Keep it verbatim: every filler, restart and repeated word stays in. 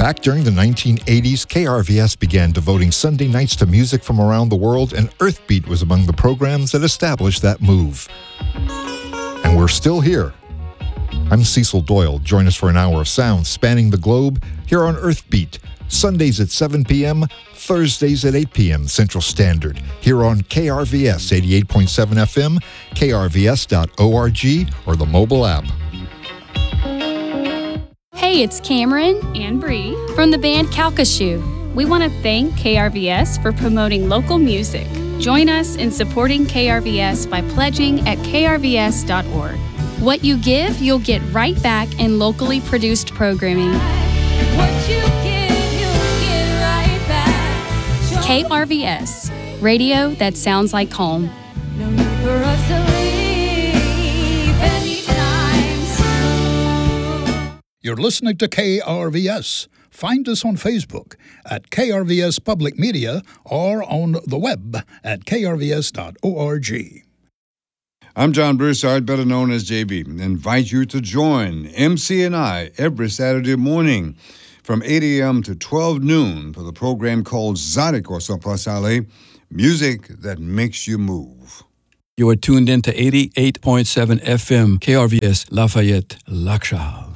Back during the nineteen eighties, K R V S began devoting Sunday nights to music from around the world, and Earthbeat was among the programs that established that move. And we're still here. I'm Cecil Doyle. Join us for an hour of sound spanning the globe here on Earthbeat, Sundays at seven p.m., Thursdays at eight p.m. Central Standard, here on K R V S eighty-eight point seven F M, K R V S dot org, or the mobile app. Hey, it's Cameron and Bree from the band Calcasieu. We want to thank K R V S for promoting local music. Join us in supporting K R V S by pledging at K R V S dot org. What you give, you'll get right back in locally produced programming. What you give, you'll get right back. K R V S, radio that sounds like home. No need for us to leave anytime soon. You're listening to K R V S. Find us on Facebook at K R V S Public Media or on the web at K R V S dot org. I'm John Broussard, better known as J B. Invite you to join M C and I every Saturday morning from eight a.m. to twelve noon for the program called Zydeco Sopasale, music that makes you move. You are tuned in to eighty-eight point seven F M, K R V S Lafayette, Lakshal.